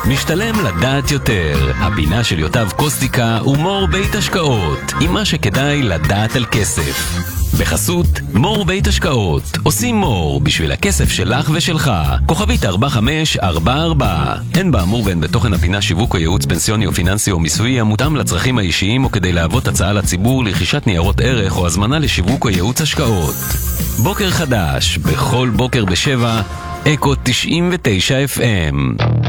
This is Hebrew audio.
משתלם לדעת יותר, הפינה של יוטב קוסטיקה ומור בית השקעות, עם מה שכדאי לדעת על כסף. בחסות מור בית השקעות, עושים מור בשביל הכסף שלך ושלך. כוכבית 4544. אין באמור ואין בתוכן הפינה שיווק או ייעוץ פנסיוני או פיננסי או מיסויי המותאם לצרכים האישיים או כדי להוות הצעה לציבור לרכישת ניירות ערך או הזמנה לשיווק או ייעוץ השקעות. בוקר חדש, בכל בוקר ב7, אקו 99 FM.